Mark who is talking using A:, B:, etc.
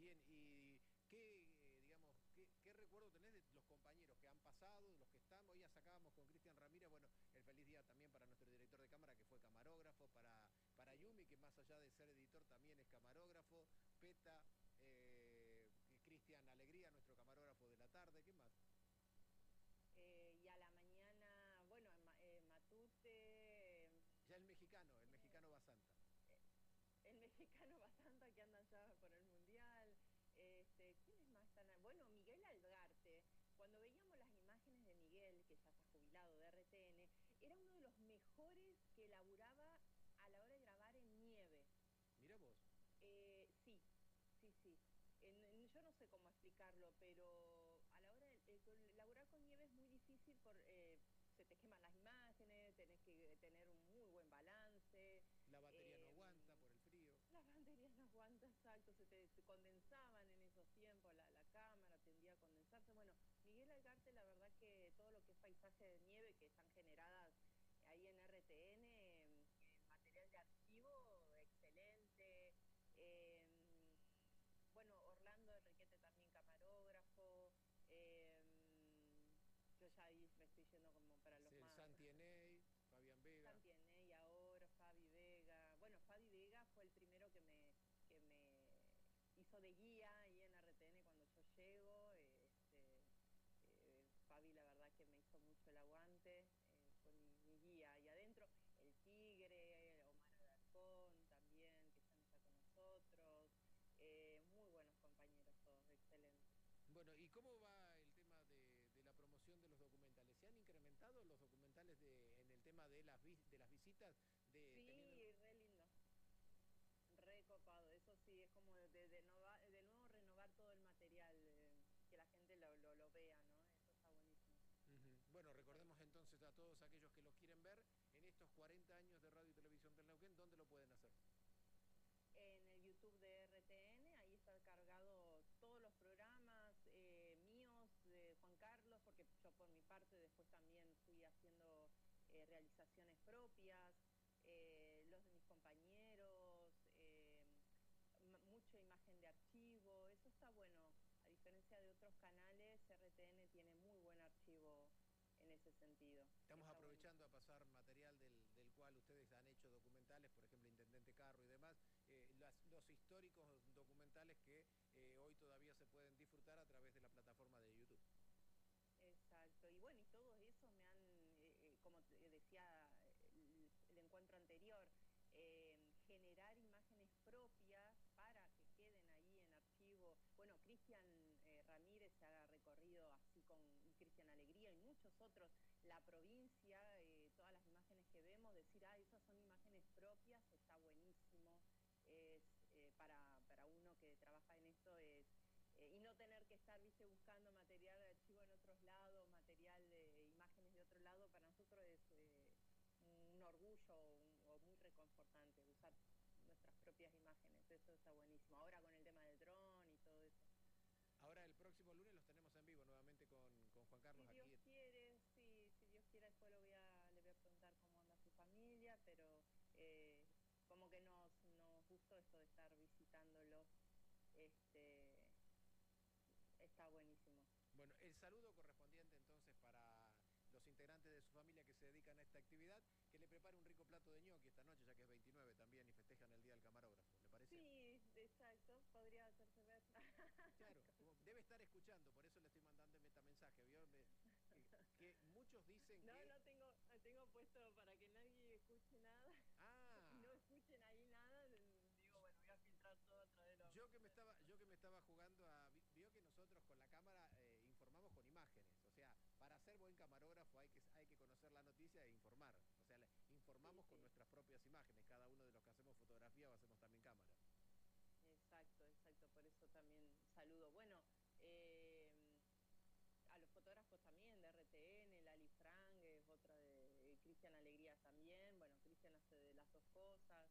A: Bien, y qué, digamos, qué recuerdo tenés de los compañeros que han pasado, de los que están? Hoy ya sacábamos con Cristian Ramírez, bueno, el feliz día también para nuestro director de cámara, que fue camarógrafo, para
B: Sí.
A: Yumi, que más allá de ser editor también es camarógrafo, Peta, Cristian Alegría, nuestro camarógrafo de la tarde, ¿qué más?
B: Y a la mañana, bueno, Matute,
A: Ya el
B: ¿quién es?
A: mexicano Basanta.
B: Eh, el mexicano Basanta que anda ya por el Mundial. ¿Quiénes más están? Bueno, Miguel Algarte. Cuando veíamos las imágenes de Miguel, que ya está jubilado de RTN, era uno de los mejores que laburaba a la hora de grabar en nieve.
A: Mira vos.
B: Sí, sí, sí. Yo no sé cómo explicarlo, pero a la hora de laburar con nieve es muy difícil se te queman las imágenes, tenés que tener un muy buen balance.
A: La batería no aguanta
B: eh,
A: por el frío.
B: las baterías no aguantan, exacto, se condensaban en esos tiempos, la cámara tendía a condensarse. Bueno, Miguel Algarte, la verdad que todo lo que es paisaje de nieve que están generadas ahí en RTN, material de archivo, excelente. Eh, bueno, Orlando Enriquete también camarógrafo. Yo ya ahí me estoy yendo como para los
A: El
B: más
A: Santi Eney, Fabián Vega.
B: Santiene y ahora Fabi Vega. Bueno, Fabi Vega fue el primero que me hizo de guía ahí en RTN cuando yo llego. Fabi la verdad que me hizo mucho el aguante, fue mi guía ahí adentro. El Tigre, Omar Alarcón también, que ya no está con nosotros. Muy buenos compañeros todos, excelentes.
A: Bueno, ¿y cómo va el tema de la promoción de los documentales? ¿Se han incrementado los documentales en el tema de de las visitas, de teniendo...
B: Sí, re lindo. Recopado, eso sí, es como de nuevo renovar todo el material, que la gente lo vea, ¿no? Eso está buenísimo,
A: Ujú. Bueno,
B: eso
A: recordemos
B: está muy
A: entonces
B: bueno.
A: a todos aquellos que los quieren ver en estos 40 años de radio y televisión del Neuquén, ¿dónde lo pueden hacer?
B: En el YouTube de RTN, ahí está cargado todos los programas míos, de Juan Carlos, porque yo por mi parte después también fui haciendo realizaciones propias, los de mis compañeros, mucha imagen de archivo, eso está bueno. A diferencia de otros canales, RTN tiene muy buen archivo en ese sentido,
A: Estamos
B: está
A: aprovechando a
B: buenísimo.
A: pasar material del cual ustedes han hecho documentales, por ejemplo, Intendente Carro y demás, los históricos documentales que hoy todavía se pueden disfrutar a través de la plataforma de YouTube.
B: Exacto, y bueno, y todos esos me han, como te decía el encuentro anterior, generar imágenes propias para que queden ahí en archivo. Bueno, Cristian Ramírez se ha recorrido así y Cristian Alegría y muchos otros, la provincia, todas las imágenes que vemos, decir, ah, esas son imágenes propias, está buenísimo. Para uno que trabaja en esto y no tener que estar, viste, buscando material de archivo en otros lados, material de imágenes de otro lado, para nosotros es un orgullo o muy reconfortante usar nuestras propias imágenes, eso está buenísimo. Ahora con el tema del dron y todo eso.
A: Ahora el próximo lunes los tenemos en vivo nuevamente con Juan Carlos
B: Si Dios
A: aquí.
B: quiere, sí, si Dios quiere, después le voy a preguntar cómo anda su familia, pero como que nos gustó esto de estar visitándolos, este, está buenísimo.
A: Bueno, el saludo correspondiente entonces para los integrantes de su familia que se dedican a esta actividad, que le prepare un rico plato de ñoqui esta noche, ya que es 29 también y festejan el Día del Camarógrafo. ¿Le parece?
B: Sí, exacto, podría hacerse ver.
A: Claro, como debe estar escuchando, por eso le estoy mandando el metamensaje, ¿vio? Que muchos dicen
B: No,
A: que...
B: no tengo puesto para que nadie escuche nada y no
A: Ah,
B: escuchen ahí nada. Digo, bueno, voy a filtrar todo a través de los
A: yo que me
B: materiales.
A: estaba jugando a... Vio que nosotros con la cámara informamos con imágenes, o sea, para ser buen camarógrafo hay que conocer la noticia e informar, o sea,
B: Sí,
A: informamos con
B: sí,
A: nuestras propias imágenes, cada uno de los que hacemos fotografía o hacemos también cámara.
B: exacto, exacto. Por eso también saludo. Bueno, eh, a los fotógrafos también de RTN, Lali Frank es otra de Cristian Alegrías también. Bueno, Cristian hace de las dos cosas.